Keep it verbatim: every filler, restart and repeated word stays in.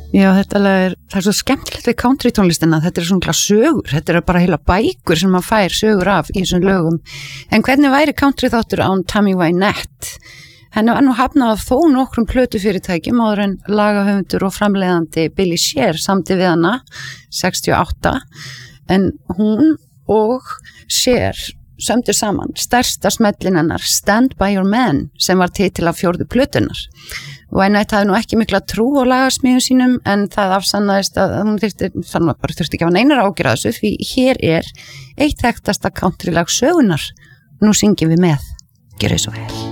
Já, þetta er, það er svo skemmtilegt við country tónlistina, þetta er svona sögur, þetta er bara heila bækur sem maður fær sögur af í þessum lögum. En hvernig væri country þáttur án Tammy Wynette? Henni var nú hafnað af þó nokkrum plötufyrirtækjum áður en lagahöfundur og framleiðandi Billy Shear samdi við hana sextíu og átta, en hún og Shear sömdu saman stærsta smellin hennar Stand By Your Man sem var titil af fjórðu plötunnar. Wynette hafði nú ekki mikla trú á lagasmíðum sínum en það afsannaðist að hún þyrfti, þannig að bara þurfti ekki að hafa neinar ágjur að þessu því hér er eitt þekktasta countrylag sögunar. Nú syngjum við með. Gjörðu svo vel.